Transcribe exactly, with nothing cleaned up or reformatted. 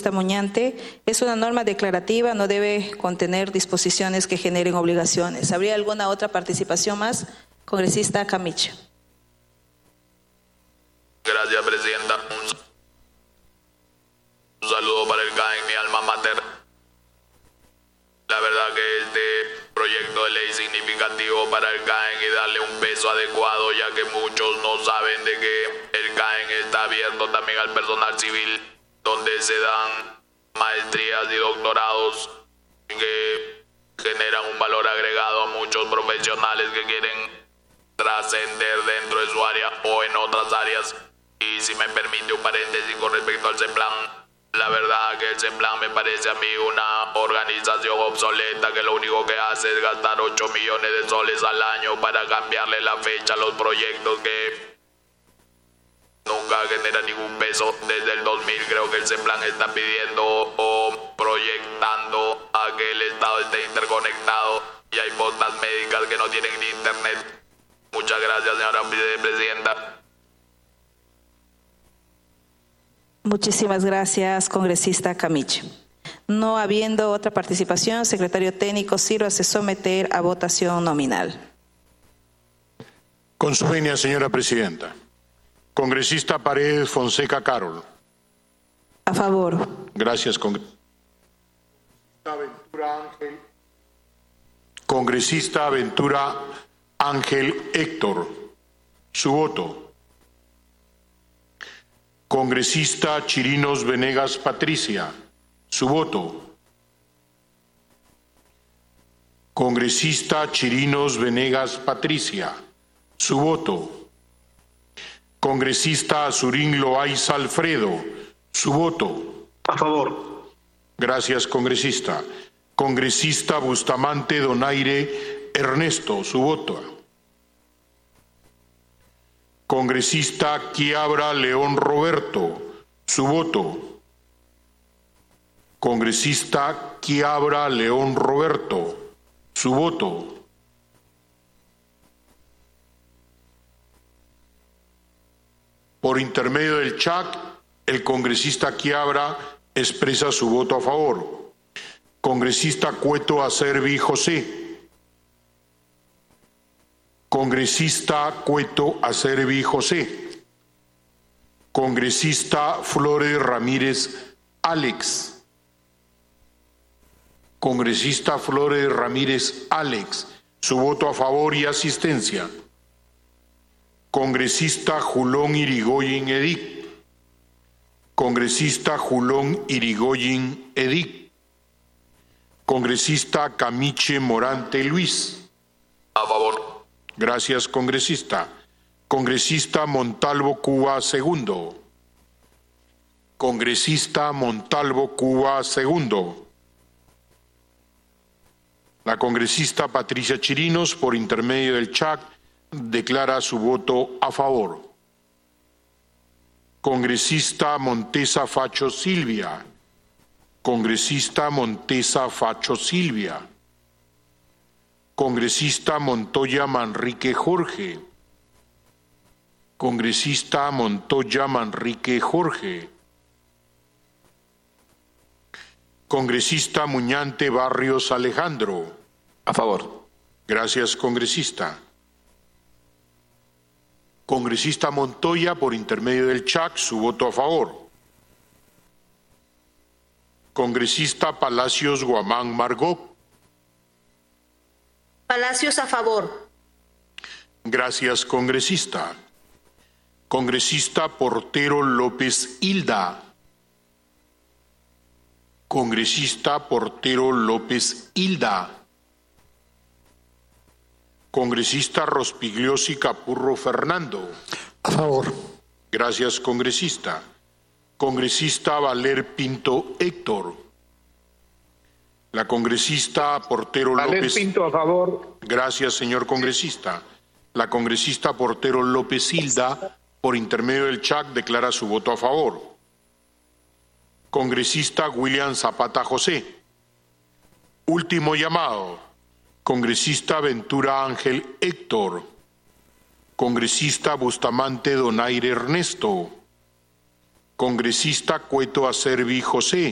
congresista Muñante. Es una norma declarativa, no debe contener disposiciones que generen obligaciones. ¿Habría alguna otra participación más? Congresista Camacho. Gracias, presidenta. Un saludo para el C A E N, mi alma mater. La verdad que este proyecto de ley es significativo para el C A E N y darle un peso adecuado, ya que muchos no saben de que el C A E N está abierto también al personal civil, donde se dan maestrías y doctorados que generan un valor agregado a muchos profesionales que quieren trascender dentro de su área o en otras áreas. Y si me permite un paréntesis con respecto al CEPLAN, la verdad que el CEPLAN me parece a mí una organización obsoleta que lo único que hace es gastar ocho millones de soles al año para cambiarle la fecha a los proyectos que nunca generan ningún peso. Desde el dos mil creo que el CEPLAN está pidiendo o proyectando a que el Estado esté interconectado y hay postas médicas que no tienen ni internet. Muchas gracias, señora presidenta. Muchísimas gracias, congresista Camacho. No habiendo otra participación, secretario técnico, sírvase someter a votación nominal. Con su venia, señora presidenta. Congresista Paredes Fonseca Carol. A favor. Gracias, congresista Ventura Ángel. Congresista Ventura Ángel Héctor. Su voto. Congresista Chirinos Venegas Patricia. Su voto. Congresista Chirinos Venegas Patricia. Su voto. Congresista Azurín Loaiza Alfredo. Su voto. A favor. Gracias, congresista. Congresista Bustamante Donaire Ernesto. Su voto. Congresista Quiabra León Roberto. Su voto. Congresista Quiabra León Roberto. Su voto. Por intermedio del chat, el congresista Quiabra expresa su voto a favor. Congresista Cueto Acerbi José. Congresista Cueto Acerbi José. Congresista Flores Ramírez Alex. Congresista Flores Ramírez Alex. Su voto a favor y asistencia. Congresista Julón Irigoyen Edic. Congresista Julón Irigoyen Edic. Congresista Camiche Morante Luis. A favor. Gracias, congresista. Congresista Montalvo Cuba segundo. Congresista Montalvo Cuba segundo. La congresista Patricia Chirinos, por intermedio del chat, declara su voto a favor. Congresista Montesa Facho Silvia. Congresista Montesa Facho Silvia. Congresista Montoya Manrique Jorge. Congresista Montoya Manrique Jorge. Congresista Muñante Barrios Alejandro. A favor. Gracias, congresista. Congresista Montoya, por intermedio del chat, su voto a favor. Congresista Palacios Guamán Margot. Palacios a favor. Gracias, congresista. Congresista Portero López Hilda. Congresista Portero López Hilda. Congresista Rospigliosi Capurro Fernando. A favor. Gracias, congresista. Congresista Valer Pinto Héctor. La congresista Portero Valer López. Pinto, a favor. Gracias, señor congresista. La congresista Portero López Hilda, por intermedio del chat, declara su voto a favor. Congresista William Zapata José. Último llamado. Congresista Ventura Ángel Héctor. Congresista Bustamante Donaire Ernesto. Congresista Cueto Acerbi José.